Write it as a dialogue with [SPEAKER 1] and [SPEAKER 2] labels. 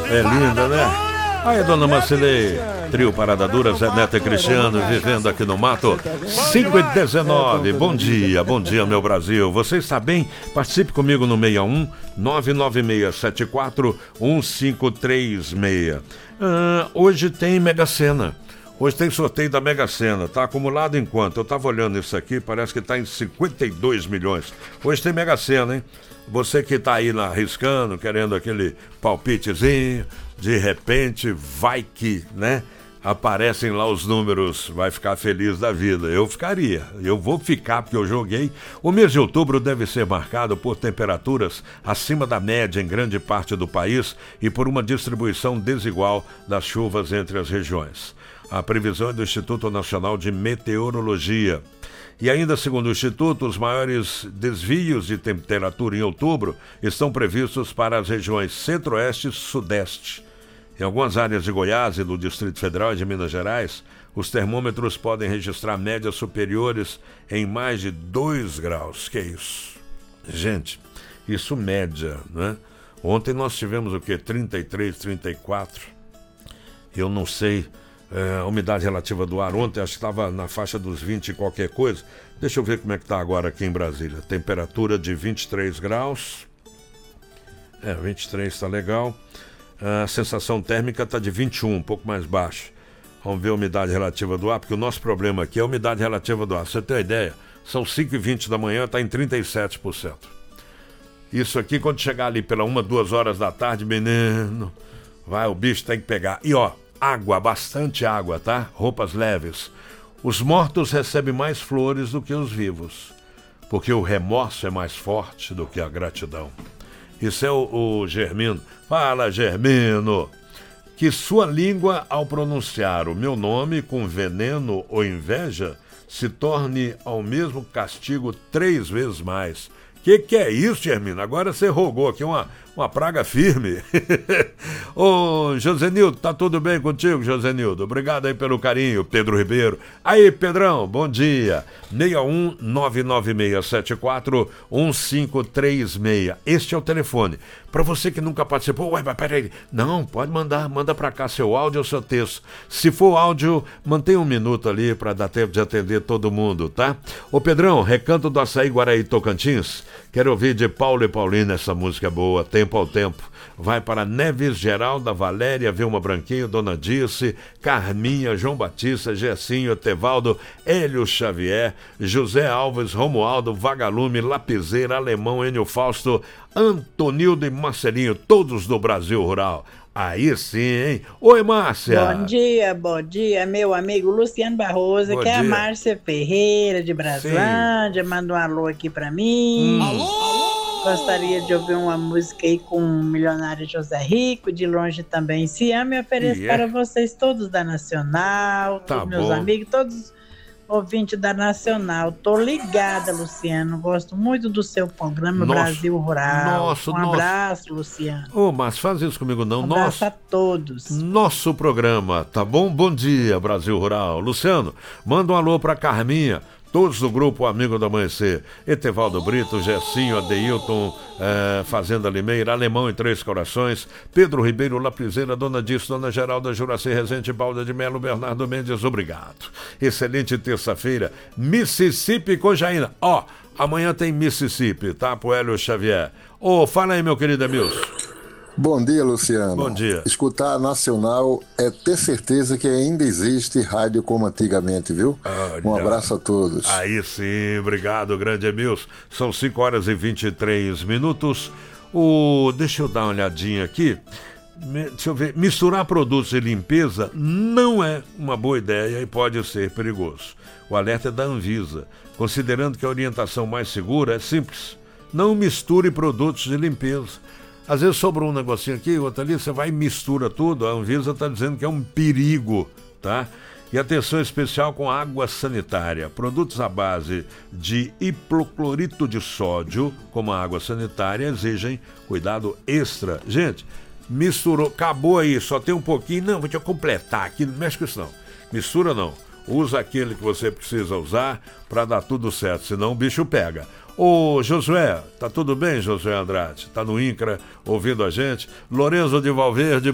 [SPEAKER 1] É linda, né? Aí, dona Marcelei, trio Parada Dura, Zé Neto e Cristiano, vivendo aqui no mato, 5h19, bom dia, meu Brasil. Você está bem? Participe comigo no 61 99674 1536. Hoje tem Mega Sena. Hoje tem sorteio da Mega Sena, tá acumulado em quanto? Eu tava olhando isso aqui, parece que tá em 52 milhões. Hoje tem Mega Sena, hein? Você que tá aí arriscando, querendo aquele palpitezinho, de repente vai que, né? Aparecem lá os números, vai ficar feliz da vida. Eu vou ficar porque eu joguei. O mês de outubro deve ser marcado por temperaturas acima da média em grande parte do país e por uma distribuição desigual das chuvas entre as regiões. A previsão é do Instituto Nacional de Meteorologia. E ainda segundo o Instituto, os maiores desvios de temperatura em outubro estão previstos para as regiões Centro-Oeste e Sudeste. Em algumas áreas de Goiás e do Distrito Federal e de Minas Gerais, os termômetros podem registrar médias superiores em mais de 2 graus. Que isso? Gente, isso média, né? Ontem nós tivemos o quê? 33, 34. Eu não sei... a umidade relativa do ar ontem, acho que estava na faixa dos 20 e qualquer coisa. Deixa eu ver como é que está agora aqui em Brasília. Temperatura de 23 graus. 23 está legal. A sensação térmica está de 21, um pouco mais baixo. Vamos ver a umidade relativa do ar, porque o nosso problema aqui é a umidade relativa do ar. Você tem uma ideia? São 5h20 da manhã, está em 37%. Isso aqui, quando chegar ali pela 1, 2 horas da tarde, menino, o bicho tem que pegar. E água, bastante água, tá? Roupas leves. Os mortos recebem mais flores do que os vivos, porque o remorso é mais forte do que a gratidão. Isso é o Germino. Fala, Germino! Que sua língua, ao pronunciar o meu nome com veneno ou inveja, se torne ao mesmo castigo 3 vezes mais. Que é isso, Germino? Agora você rogou aqui uma praga firme. Ô, Josenildo, tá tudo bem contigo, Josenildo? Obrigado aí pelo carinho, Pedro Ribeiro. Aí, Pedrão, bom dia. 61 99674 1536. Este é o telefone. Para você que nunca participou, mas peraí. Não, pode manda pra cá seu áudio ou seu texto. Se for áudio, mantenha 1 minuto ali para dar tempo de atender todo mundo, tá? Ô, Pedrão, Recanto do Açaí, Guaraí, Tocantins. Quero ouvir de Paulo e Paulina essa música boa, Tempo ao Tempo. Vai para Neves, Geralda, Valéria, Vilma Branquinho, Dona Dirce, Carminha, João Batista, Gessinho, Tevaldo, Hélio Xavier, José Alves, Romualdo, Vagalume, Lapiseira, Alemão, Enio Fausto, Antonildo e Marcelinho, todos do Brasil Rural. Aí sim, hein? Oi, Márcia.
[SPEAKER 2] Bom dia, meu amigo Luciano Barroso, que é a Márcia Ferreira, de Braslândia, manda um alô aqui pra mim.
[SPEAKER 3] Alô?
[SPEAKER 2] Gostaria de ouvir uma música aí com o milionário José Rico, de longe também se ama, e ofereço para vocês todos da Nacional, todos meus amigos, todos ouvintes da Nacional. Tô ligada, Luciano, gosto muito do seu programa Brasil Rural. Um abraço, Luciano.
[SPEAKER 1] Ô, mas faz isso comigo não.
[SPEAKER 2] Um abraço a todos.
[SPEAKER 1] Nosso programa, tá bom? Bom dia, Brasil Rural. Luciano, manda um alô pra Carminha, todos do grupo Amigo do Amanhecer, Etevaldo Brito, Gessinho, Adeilton, Fazenda Limeira, Alemão em Três Corações, Pedro Ribeiro, Lapiseira, Dona Dirce, Dona Geralda, Juraci Rezende, Balda de Melo, Bernardo Mendes, obrigado. Excelente terça-feira, Mississippi com Jaina. Amanhã tem Mississippi, tá? Pro Hélio Xavier. Fala aí, meu querido Emilson.
[SPEAKER 4] Bom dia, Luciano.
[SPEAKER 1] Bom dia.
[SPEAKER 4] Escutar a Nacional é ter certeza que ainda existe rádio como antigamente, viu? Um abraço a todos.
[SPEAKER 1] Aí sim, obrigado, grande Emilson. São 5h23. Deixa eu dar uma olhadinha aqui. Deixa eu ver. Misturar produtos de limpeza não é uma boa ideia e pode ser perigoso. O alerta é da Anvisa, considerando que a orientação mais segura é simples. Não misture produtos de limpeza. Às vezes sobrou um negocinho aqui, outro ali, você vai e mistura tudo. A Anvisa está dizendo que é um perigo, tá? E atenção especial com água sanitária. Produtos à base de hipoclorito de sódio, como a água sanitária, exigem cuidado extra. Gente, misturou, acabou aí, só tem um pouquinho. Não, vou te completar aqui, não mexe com isso não. Mistura não. Usa aquele que você precisa usar para dar tudo certo, senão o bicho pega. Ô, Josué, tá tudo bem, Josué Andrade? Tá no INCRA ouvindo a gente? Lorenzo de Valverde,